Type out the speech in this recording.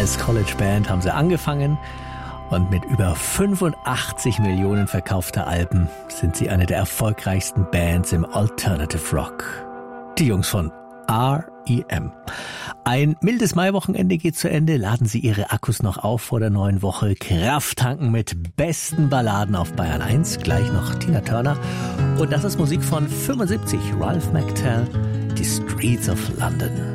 Als College-Band haben sie angefangen und mit über 85 Millionen verkaufter Alben sind sie eine der erfolgreichsten Bands im Alternative Rock. Die Jungs von R.E.M. Ein mildes Maiwochenende geht zu Ende. Laden Sie Ihre Akkus noch auf vor der neuen Woche. Kraft tanken mit besten Balladen auf Bayern 1. Gleich noch Tina Turner. Und das ist Musik von 75, Ralph McTell, die Streets of London.